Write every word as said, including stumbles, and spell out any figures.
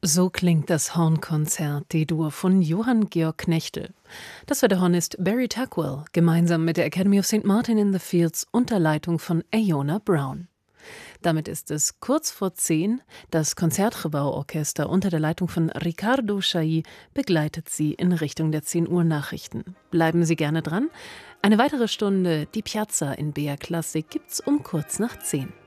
So klingt das Hornkonzert D-Dur von Johann Georg Knechtel. Das war der Hornist Barry Tuckwell, gemeinsam mit der Academy of Saint Martin in the Fields unter Leitung von Iona Brown. Damit ist es kurz vor zehn. Das Concertgebouw-Orchester unter der Leitung von Riccardo Chailly begleitet Sie in Richtung der zehn Uhr Nachrichten. Bleiben Sie gerne dran. Eine weitere Stunde Die Piazza in B R Klassik gibt's um kurz nach zehn.